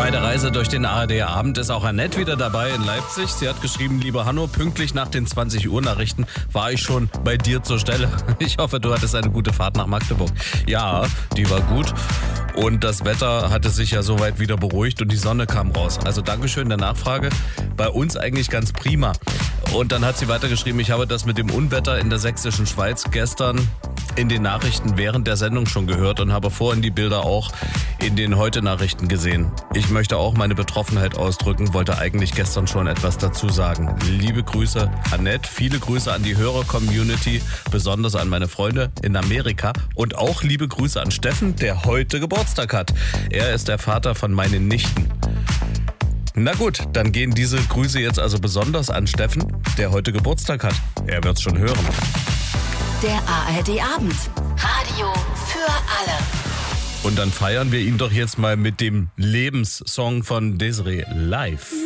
Zweite Reise durch den ARD-Abend ist auch Annette wieder dabei in Leipzig. Sie hat geschrieben, lieber Hanno, pünktlich nach den 20 Uhr Nachrichten war ich schon bei dir zur Stelle. Ich hoffe, du hattest eine gute Fahrt nach Magdeburg. Ja, die war gut. Und das Wetter hatte sich ja soweit wieder beruhigt und die Sonne kam raus. Also Dankeschön der Nachfrage. Bei uns eigentlich ganz prima. Und dann hat sie weitergeschrieben, ich habe das mit dem Unwetter in der sächsischen Schweiz gestern in den Nachrichten während der Sendung schon gehört und habe vorhin die Bilder auch in den Heute-Nachrichten gesehen. Ich möchte auch meine Betroffenheit ausdrücken, wollte eigentlich gestern schon etwas dazu sagen. Liebe Grüße, Annette, viele Grüße an die Hörer-Community, besonders an meine Freunde in Amerika und auch liebe Grüße an Steffen, der heute Geburtstag hat. Er ist der Vater von meinen Nichten. Na gut, dann gehen diese Grüße jetzt also besonders an Steffen, der heute Geburtstag hat. Er wird's schon hören. Der ARD-Abend. Radio für alle. Und dann feiern wir ihn doch jetzt mal mit dem Lebenssong von Desiree live.